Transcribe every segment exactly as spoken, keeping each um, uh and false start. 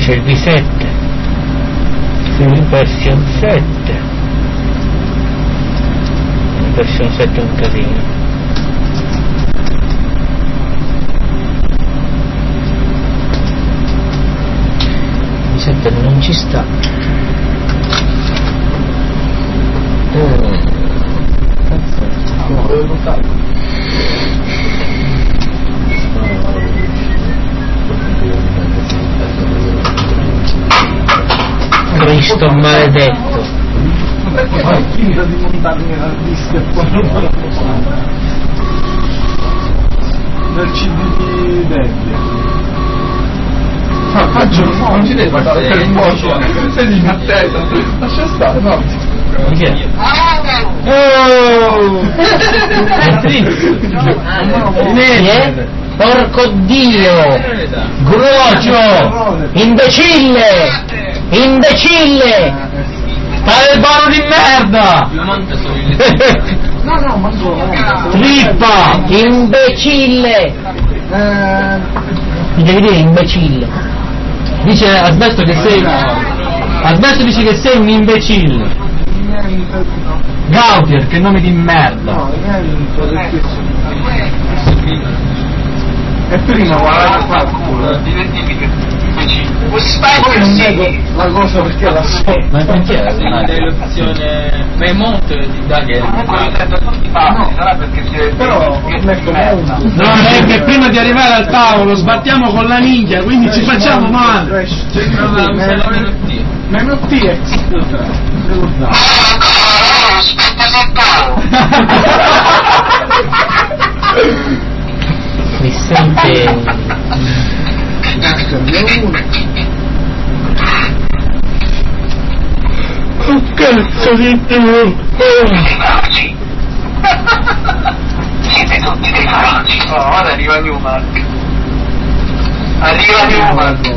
c'è il V sette, version sette, version sette è un casino. V sette non ci sta. Oh. Cristo maledetto. Poi finita di montarmi la disca del C D di Debbie. Ma faccio un po', non ci devi guardare per il mocio, sei in attesa, lascia stare, no? Chi è? Oh! Chi è? Porco Dio! Gruocio! Imbecille! Imbecille! Fai il buono di merda! No, no, ma Trippa! Imbecille! Mi devi dire imbecille. Dice Asbesto che sei. Asbesto dice che sei un imbecille. Gautier, che nome di merda! No, niente, e prima guarda qua culo. Poi non vedo la cosa perché la so. Ma perché è l'opzione Memont di Dagger? No, però ne come una. No, è che prima di arrivare al tavolo sbattiamo con la minchia, quindi ci facciamo male. Meno T è devo dare. Mi sente. Oh cazzo di Dio! Siete tutti dei feroci. Oh, ora arriva Newmark. Arriva Newmark.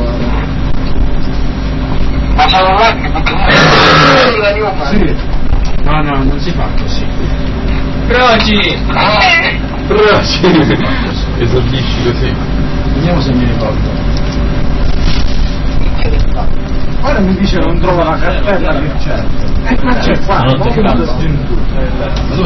Ma c'è un lag perché arriva Newmark. Sì. No, no, non si fa così. Croci! Croci! Esordisci così. Vediamo se mi ricordo. Ora mi dice non trova la cartella che c'è. E qua c'è qua, Notte ma